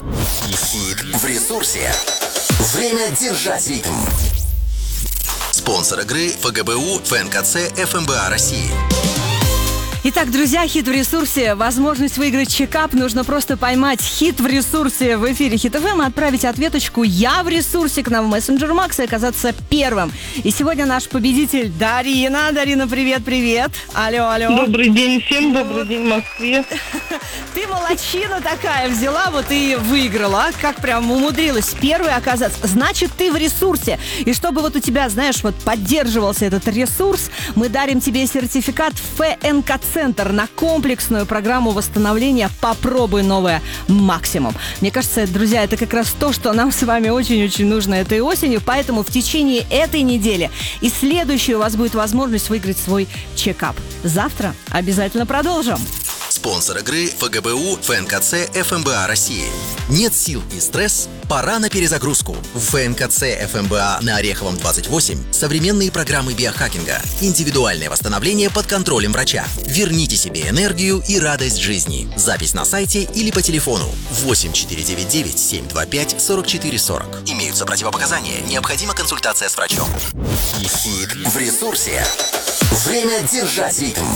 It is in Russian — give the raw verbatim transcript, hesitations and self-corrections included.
Хит в ресурсе. Время держать ритм. Спонсор игры ФГБУ ФНКЦ ФМБА России. Итак, друзья, хит в ресурсе. Возможность выиграть чекап. Нужно просто поймать хит в ресурсе в эфире Хит эф эм и отправить ответочку «Я в ресурсе» к нам в мессенджер Макс и оказаться первым. И сегодня наш победитель Дарина. Дарина, привет-привет. Алло, алло. Добрый день всем, добрый день, Москве. Ты молодчина такая, взяла вот и выиграла. Как прям умудрилась первой оказаться. Значит, ты в ресурсе. И чтобы вот у тебя, знаешь, вот поддерживался этот ресурс, мы дарим тебе сертификат в ФНК-центр на комплексную программу восстановления «Попробуй новое максимум». Мне кажется, друзья, это как раз то, что нам с вами очень-очень нужно этой осенью. Поэтому в течение этой недели и следующей у вас будет возможность выиграть свой чекап. Завтра обязательно продолжим. Спонсор игры ФГБУ ФНКЦ ФМБА России. Нет сил и стресс? Пора на перезагрузку. В ФНКЦ ФМБА на Ореховом двадцать восемь современные программы биохакинга, индивидуальное восстановление под контролем врача. Верните себе энергию и радость жизни. Запись на сайте или по телефону восемь четыре девять девять семь два пять сорок четыре сорок. Имеются противопоказания. Необходима консультация с врачом. Хит в ресурсе. Время держать ритм.